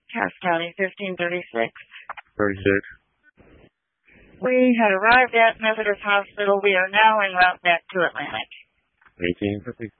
Cass County, 1536. 36. We had arrived at Methodist Hospital. We are now en route back to Atlantic. 1850.